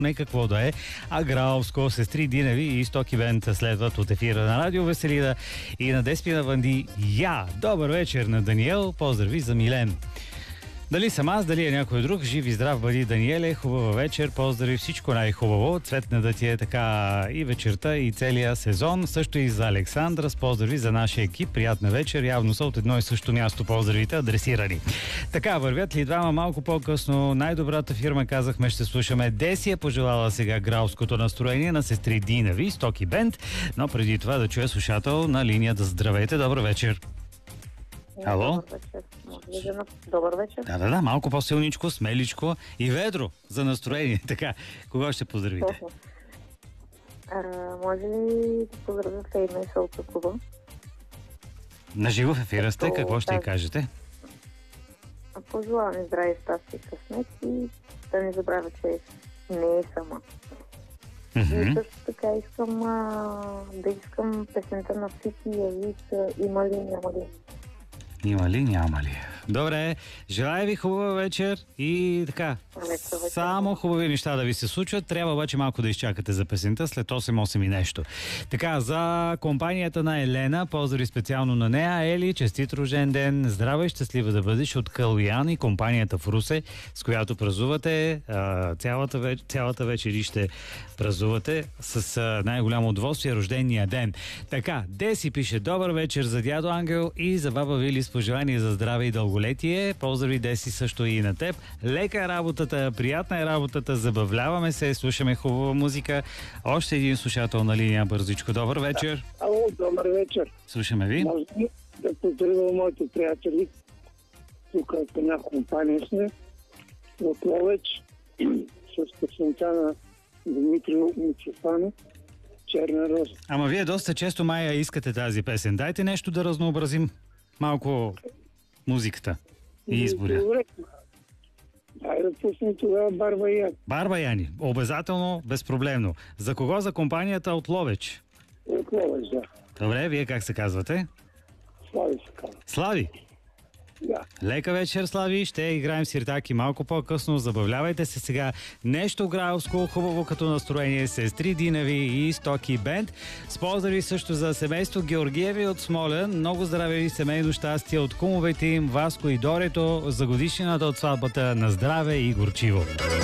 не какво да е, а Граовско, сестри Диневи и Стоки Бенд следват от ефира на Радио Веселина и на Деспина Ванди. Добър вечер на Даниел, поздрави за Милен. Дали съм аз, дали е някой друг, жив и здрав бъди, Даниеле, хубава вечер, поздрави, всичко най-хубаво, цветна да ти е така и вечерта, и целия сезон, също и за Александра, с поздрави за нашия екип, приятна вечер, явно са от едно и също място поздравите, адресирани. Така, вървят ли двама малко по-късно, най-добрата фирма, казахме, ще слушаме. Деси е пожелала сега грауското настроение на сестри Динави, Стоки Бенд, но преди това да чуе слушател на линията. Здравейте, добър вечер. Ало? Добър вечер. Добър вечер. Да, малко по-силничко, смеличко и ведро за настроение. Така, кого ще поздравите? Може ли да поздравя Фейна и Солка Клуба? Наживо в ефира сте, какво ще й кажете? Пожелавам здраве, щастие и късмет и да не забравя, че не е сама. И също така искам да искам песента на Фики и Авис "Има ли, няма ли". Има ли, няма ли? Добре, желая ви хубава вечер и така, само хубави неща да ви се случват. Трябва обаче малко да изчакате за песента след 8 и нещо. Така, за компанията на Елена, поздрави специално на нея. Ели, честит рожден ден, здрава и щастлива да бъдеш от Калуян и компанията в Русе, с която празнувате цялата вечер и ще празнувате с най-голямо удоволствие рождения ден. Така, Деси пише: добър вечер за дядо Ангел и за баба Вили с пожелание за здраве и дълголетие. Поздрави, Деси, също и на теб. Лека е работата, приятна е работата, забавляваме се, слушаме хубава музика. Още един слушател на линия бързичко. Добър вечер. Ало, добър вечер. Слушаме ви. Може да поздравя моите приятели. Тук в една компания сме от Ловеч с песента на Димитрио Митрофанов "Черна роза". Ама вие доста често, Майя, искате тази песен. Дайте нещо да разнообразим малко музиката и изборя. Добре. Дай да пуснем тогава Барба Яни. Барба Яни. Обязателно, безпроблемно. За кого? За компанията от Ловеч? От Ловеч, да. Добре, вие как се казвате? Слави се казва. Слави? Да. Лека вечер, Слави. Ще играем сиртаки малко по-късно. Забавлявайте се сега. Нещо граовско, хубаво като настроение. Сестри Динави и Стоки Бенд. С поздрави също за семейство Георгиеви от Смолян. Много здраве и семейно щастие от кумовете им Васко и Дорето за годишнината от сватбата. На здраве и горчиво.